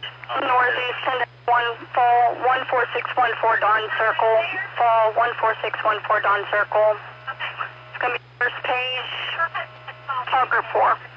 Northeast 10 1, fall 14614 Dawn Circle, fall 14614 Dawn Circle. It's going to be first page, Hawker 4.